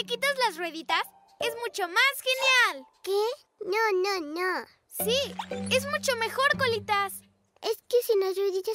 le quitas las rueditas, es mucho más genial. ¿Qué? No. Sí, es mucho mejor, Colitas. Es que sin las rueditas